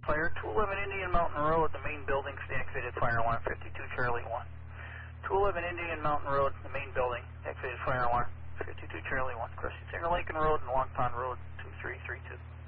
Fire 211 Indian Mountain Road, the main building, stay activated, fire alarm 52 Charlie 1. 211 Indian Mountain Road, the main building, activated fire alarm 52 Charlie 1. Crossing Singer Lincoln Road and Long Pond Road 2332.